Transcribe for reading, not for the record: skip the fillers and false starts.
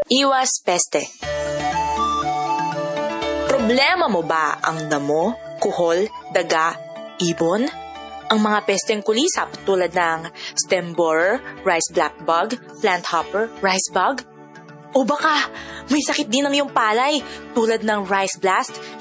Iwas peste. Problema mo ba ang damo, kuhol, daga, ibon? Ang mga pesteng kulisap tulad ng stem borer, rice black bug, plant hopper, rice bug? O baka may sakit din ang iyong palay tulad ng rice blast,